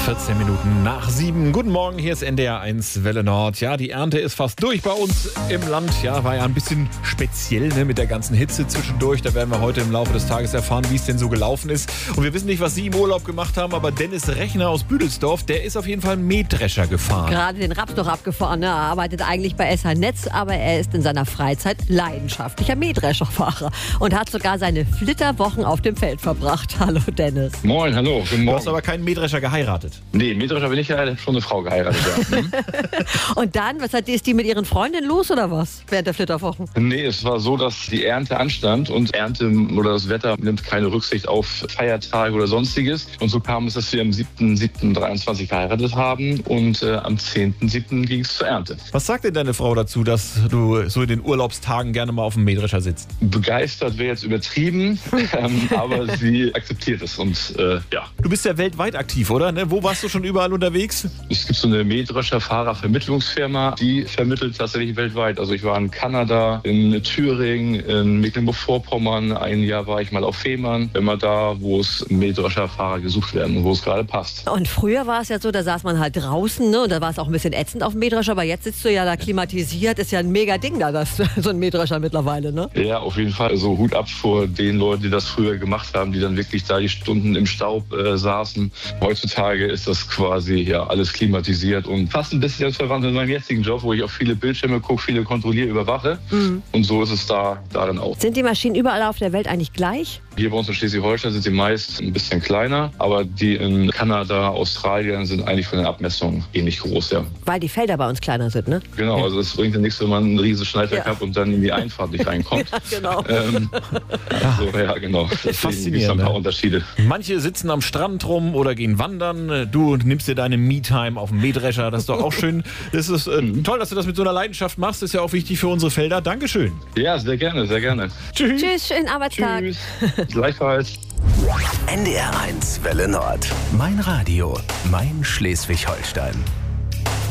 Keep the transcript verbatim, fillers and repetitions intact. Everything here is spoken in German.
vierzehn Minuten nach sieben. Guten Morgen, hier ist N D R eins Welle Nord. Ja, die Ernte ist fast durch bei uns im Land. Ja, war ja ein bisschen speziell, ne, mit der ganzen Hitze zwischendurch. Da werden wir heute im Laufe des Tages erfahren, wie es denn so gelaufen ist. Und wir wissen nicht, was Sie im Urlaub gemacht haben, aber Dennis Rechner aus Büdelsdorf, der ist auf jeden Fall Mähdrescher gefahren. Gerade den Raps noch abgefahren. Ne? Er arbeitet eigentlich bei S H Netz, aber er ist in seiner Freizeit leidenschaftlicher Mähdrescherfahrer und hat sogar seine Flitterwochen auf dem Feld verbracht. Hallo Dennis. Moin, hallo, guten Du Morgen. hast aber keinen Mähdrescher geheiratet. Nee, Mähdrescher bin ich ja, ich habe schon eine Frau geheiratet. Ja. Hm? Und dann, was hat ist die mit ihren Freundinnen los oder was? Während der Flitterwochen? Nee, es war so, dass die Ernte anstand und Ernte oder das Wetter nimmt keine Rücksicht auf Feiertage oder sonstiges. Und so kam es, dass wir am siebten siebten dreiundzwanzig geheiratet haben und äh, am zehnten siebten ging es zur Ernte. Was sagt denn deine Frau dazu, dass du so in den Urlaubstagen gerne mal auf dem Mähdrescher sitzt? Begeistert wäre jetzt übertrieben, ähm, aber sie akzeptiert es und äh, ja. Du bist ja weltweit aktiv, oder? Ne? Wo warst du schon überall unterwegs? Es gibt so eine Mähdrescher-Fahrervermittlungsfirma, die vermittelt tatsächlich weltweit. Also ich war in Kanada, in Thüringen, in Mecklenburg-Vorpommern, ein Jahr war ich mal auf Fehmarn, immer da, wo es Mähdrescherfahrer gesucht werden und wo es gerade passt. Und früher war es ja so, da saß man halt draußen, ne? Und da war es auch ein bisschen ätzend auf dem Mähdrescher, aber jetzt sitzt du ja da klimatisiert, ist ja ein mega Ding da, das, so ein Mähdrescher mittlerweile, ne? Ja, auf jeden Fall. Also Hut ab vor den Leuten, die das früher gemacht haben, die dann wirklich da die Stunden im Staub äh, saßen. Heutzutage ist das quasi ja alles klimatisiert und fast ein bisschen verwandt in meinem jetzigen Job, wo ich auf viele Bildschirme gucke, viele kontrolliere, überwache. Mhm. Und so ist es da darin auch. Sind die Maschinen überall auf der Welt eigentlich gleich? Hier bei uns in Schleswig-Holstein sind die meist ein bisschen kleiner, aber die in Kanada, Australien sind eigentlich von den Abmessungen ähnlich groß, ja. Weil die Felder bei uns kleiner sind, ne? Genau, also es bringt ja nichts, wenn man einen riesen Schneidwerk Ja. hat und dann in die Einfahrt nicht reinkommt. Ja, genau. Ähm, also, ja, genau. Deswegen gibt es Faszinierend, ein paar ne? Unterschiede. Manche sitzen am Strand rum oder gehen wandern. Du nimmst dir deine Me-Time auf dem Mähdrescher. Das ist doch auch schön. Das ist äh, toll, dass du das mit so einer Leidenschaft machst. Das ist ja auch wichtig für unsere Felder. Dankeschön. Ja, sehr gerne, sehr gerne. Tschüss. Tschüss, schönen Arbeitstag. Tschüss. Gleichfalls. N D R eins Welle Nord. Mein Radio, mein Schleswig-Holstein.